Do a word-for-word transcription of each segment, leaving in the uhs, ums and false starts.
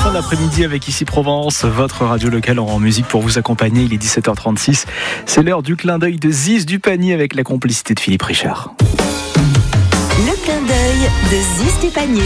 fin d'après-midi avec Ici Provence, votre radio locale en musique pour vous accompagner. Il est dix-sept heures trente-six. C'est l'heure du clin d'œil de Ziz du Panier avec la complicité de Philippe Richard. Le clin d'œil de Ziz du Panier.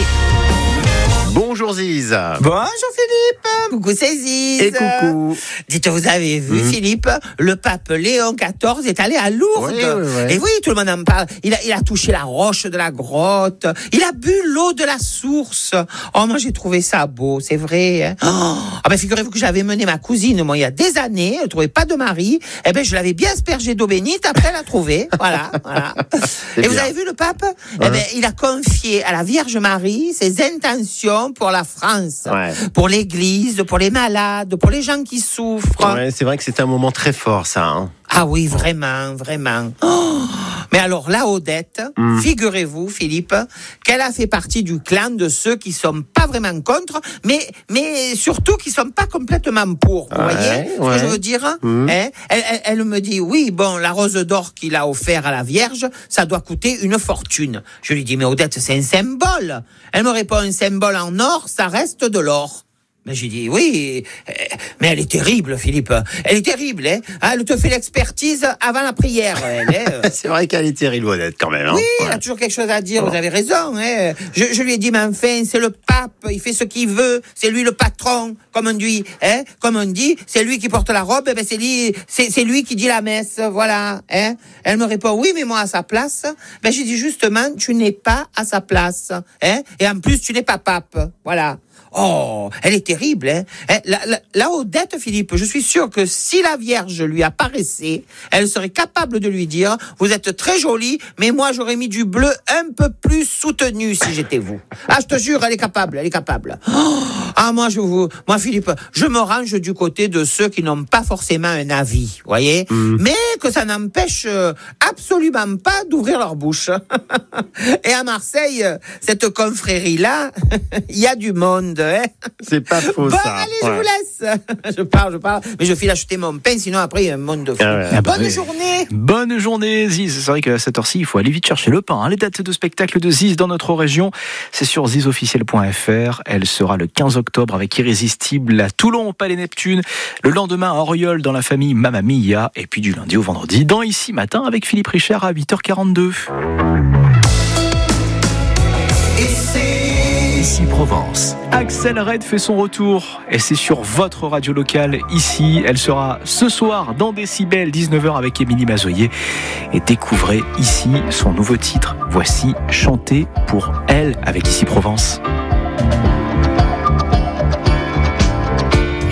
Bonjour Ziz. Bonjour Philippe. Coucou c'est Ziz. Et coucou. Dites, vous avez vu mmh. Philippe, le pape Léon quatorze est allé à Lourdes. Oui, oui, oui. Et oui, tout le monde en parle. Il a, il a touché la roche de la grotte. Il a bu l'eau de la source. Oh, moi j'ai trouvé ça beau, c'est vrai. Hein. Oh, ah ben figurez-vous que j'avais mené ma cousine, moi, il y a des années. Elle ne trouvait pas de mari. Eh ben je l'avais bien aspergée d'eau bénite. Après elle a trouvé. Voilà, voilà. Et bien. Vous avez vu le pape? Ouais. Eh ben il a confié à la Vierge Marie ses intentions pour la France, ouais. pour l'Église, pour les malades, pour les gens qui souffrent. Ouais, c'est vrai que c'est un moment très fort, ça. Hein. Ah oui, vraiment, vraiment. Oh, mais alors là, Odette, mm. figurez-vous, Philippe, qu'elle a fait partie du clan de ceux qui sont pas vraiment contre, mais mais surtout qui sont pas complètement pour. Vous ouais, voyez ce ouais. que je veux dire mm. hein elle, elle, elle me dit, oui, bon, la rose d'or qu'il a offert à la Vierge, ça doit coûter une fortune. Je lui dis, mais Odette, c'est un symbole. Elle me répond, un symbole en or, ça reste de l'or. Mais j'ai dit, oui, mais elle est terrible, Philippe. Elle est terrible, hein. Elle te fait l'expertise avant la prière, elle. Hein. C'est vrai qu'elle est terrible, Odette, quand même. Hein. Oui, ouais. elle a toujours quelque chose à dire, vous avez raison. Hein. Je, je lui ai dit, mais enfin, c'est le pape, il fait ce qu'il veut, c'est lui le patron, comme on dit. Hein. Comme on dit, c'est lui qui porte la robe, eh ben c'est, lui, c'est, c'est lui qui dit la messe, voilà. Hein. Elle me répond, oui, mais moi, à sa place, ben j'ai dit, justement, tu n'es pas à sa place. Hein. Et en plus, tu n'es pas pape, voilà. Oh, elle est terrible, hein. La, la, la Odette, Philippe, je suis sûr que si la Vierge lui apparaissait, elle serait capable de lui dire, vous êtes très jolie, mais moi j'aurais mis du bleu un peu plus soutenu si j'étais vous. Ah, je te jure, elle est capable, elle est capable. Oh, ah, moi, je vous, moi, Philippe, je me range du côté de ceux qui n'ont pas forcément un avis, voyez, mmh. mais que ça n'empêche absolument pas d'ouvrir leur bouche. Et à Marseille, cette confrérie-là, il y a du monde. Hein. C'est pas faux, bon, ça. Bon, allez, je ouais. vous laisse. Je parle, je parle. Mais je file acheter mon pain, sinon après, il y a un monde de fou. Ah ouais. ah bah Bonne oui. journée. Bonne journée, Ziz. C'est vrai qu'à cette heure-ci, il faut aller vite chercher le pain. Hein. Les dates de spectacle de Ziz dans notre région, c'est sur ziz officiel point f r. Elle sera le quinze octobre avec Irrésistible à Toulon, au Palais Neptune. Le lendemain à Auriol dans la famille Mamma Mia. Et puis du lundi au vendredi dans Ici Matin avec Philippe Richard à huit heures quarante-deux. Et c'est Ici Provence. Axel Red fait son retour et c'est sur votre radio locale ici. Elle sera ce soir dans Décibel, dix-neuf heures avec Émilie Mazoyer. Et découvrez ici son nouveau titre. Voici Chanter pour elle avec Ici Provence.